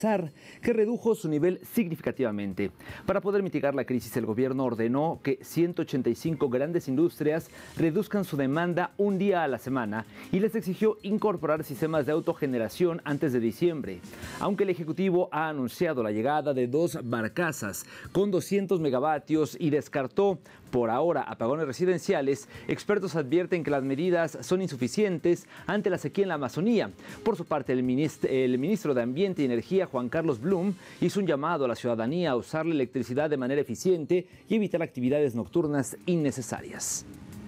que redujo su nivel significativamente. Para poder mitigar la crisis, el gobierno ordenó que 185 grandes industrias reduzcan su demanda un día a la semana y les exigió incorporar sistemas de autogeneración antes de diciembre. Aunque el Ejecutivo ha anunciado la llegada de 2 barcazas con 200 megavatios y descartó por ahora apagones residenciales, expertos advierten que las medidas son insuficientes ante la sequía en la Amazonía. Por su parte, el ministro de Ambiente y Energía, Juan Carlos Blum, hizo un llamado a la ciudadanía a usar la electricidad de manera eficiente y evitar actividades nocturnas innecesarias.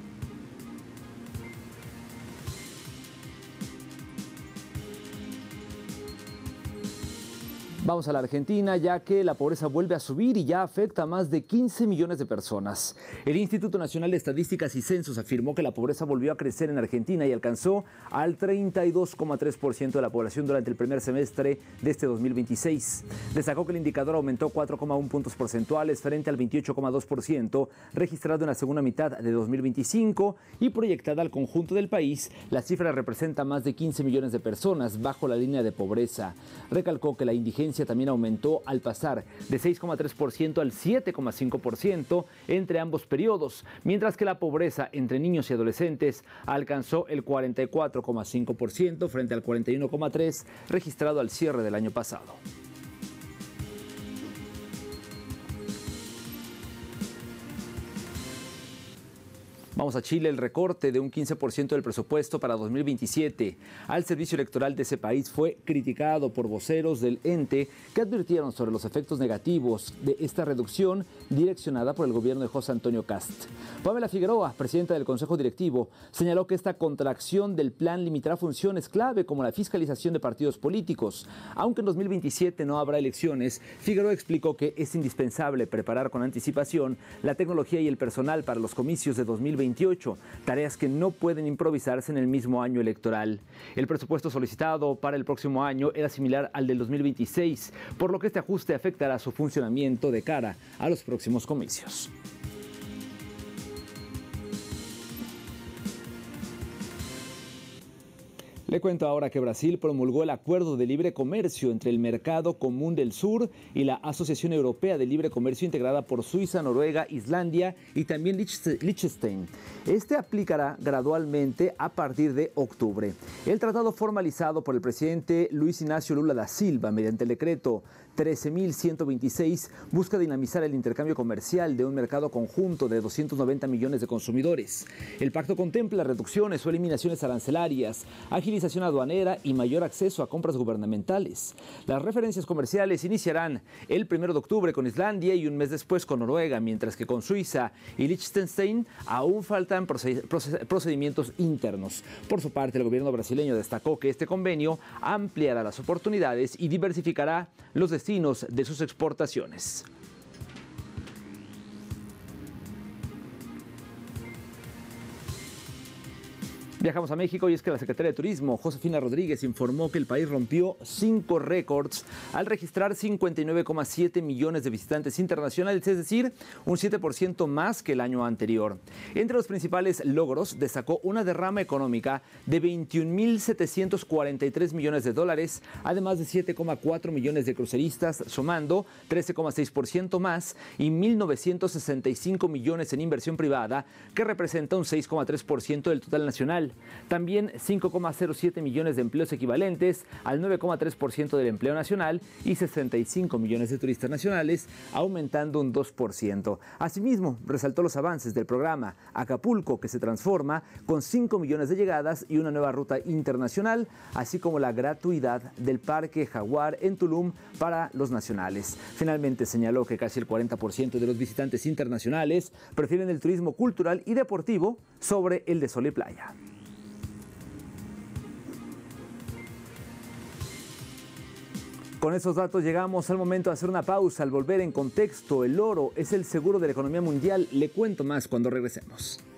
Vamos a la Argentina, ya que la pobreza vuelve a subir y ya afecta a más de 15 millones de personas. El Instituto Nacional de Estadísticas y Censos afirmó que la pobreza volvió a crecer en Argentina y alcanzó al 32,3% de la población durante el primer semestre de este 2026. Destacó que el indicador aumentó 4,1 puntos porcentuales frente al 28,2% registrado en la segunda mitad de 2025 y proyectada al conjunto del país, la cifra representa más de 15 millones de personas bajo la línea de pobreza. Recalcó que la indigencia también aumentó al pasar de 6,3% al 7,5% entre ambos periodos, mientras que la pobreza entre niños y adolescentes alcanzó el 44,5% frente al 41,3% registrado al cierre del año pasado. Vamos a Chile. El recorte de un 15% del presupuesto para 2027 al servicio electoral de ese país fue criticado por voceros del ente que advirtieron sobre los efectos negativos de esta reducción direccionada por el gobierno de José Antonio Kast. Pamela Figueroa, presidenta del Consejo Directivo, señaló que esta contracción del plan limitará funciones clave como la fiscalización de partidos políticos. Aunque en 2027 no habrá elecciones, Figueroa explicó que es indispensable preparar con anticipación la tecnología y el personal para los comicios de 2028, tareas que no pueden improvisarse en el mismo año electoral. El presupuesto solicitado para el próximo año era similar al del 2026, por lo que este ajuste afectará su funcionamiento de cara a los próximos comicios. Le cuento ahora que Brasil promulgó el Acuerdo de Libre Comercio entre el Mercado Común del Sur y la Asociación Europea de Libre Comercio integrada por Suiza, Noruega, Islandia y también Liechtenstein. Este aplicará gradualmente a partir de octubre. El tratado formalizado por el presidente Luis Ignacio Lula da Silva mediante el decreto 13.126 busca dinamizar el intercambio comercial de un mercado conjunto de 290 millones de consumidores. El pacto contempla reducciones o eliminaciones arancelarias, agilización aduanera y mayor acceso a compras gubernamentales. Las referencias comerciales iniciarán el 1 de octubre con Islandia y un mes después con Noruega, mientras que con Suiza y Liechtenstein aún faltan procedimientos internos. Por su parte, el gobierno brasileño destacó que este convenio ampliará las oportunidades y diversificará los destinos de sus exportaciones. Viajamos a México y es que la secretaria de Turismo, Josefina Rodríguez, informó que el país rompió 5 récords al registrar 59,7 millones de visitantes internacionales, es decir, un 7% más que el año anterior. Entre los principales logros destacó una derrama económica de 21.743 millones de dólares, además de 7,4 millones de cruceristas, sumando 13,6% más y 1.965 millones en inversión privada, que representa un 6,3% del total nacional. También 5,07 millones de empleos equivalentes al 9,3% del empleo nacional y 65 millones de turistas nacionales, aumentando un 2%. Asimismo, resaltó los avances del programa Acapulco, que se transforma con 5 millones de llegadas y una nueva ruta internacional, así como la gratuidad del Parque Jaguar en Tulum para los nacionales. Finalmente señaló que casi el 40% de los visitantes internacionales prefieren el turismo cultural y deportivo sobre el de sol y playa. Con esos datos llegamos al momento de hacer una pausa. Al volver en contexto, el oro es el seguro de la economía mundial. Le cuento más cuando regresemos.